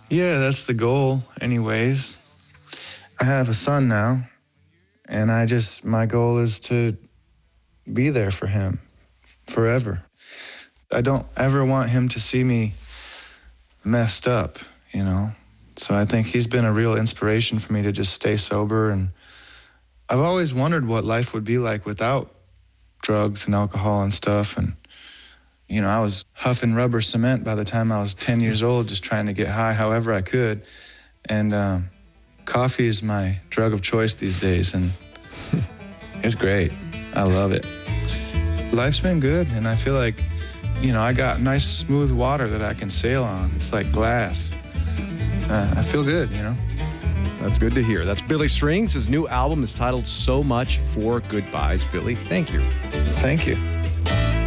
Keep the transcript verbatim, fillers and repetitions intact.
Yeah, that's the goal anyways. I have a son now, and I just, my goal is to be there for him forever. I don't ever want him to see me messed up, you know? So I think he's been a real inspiration for me to just stay sober. And I've always wondered what life would be like without drugs and alcohol and stuff. And, you know, I was huffing rubber cement by the time I was ten years old, just trying to get high however I could. And um, coffee is my drug of choice these days, and it's great. I love it. Life's been good, and I feel like, you know, I got nice, smooth water that I can sail on. It's like glass. Uh, I feel good, you know? That's good to hear. That's Billy Strings. His new album is titled So Much for Goodbyes. Billy, thank you. Thank you.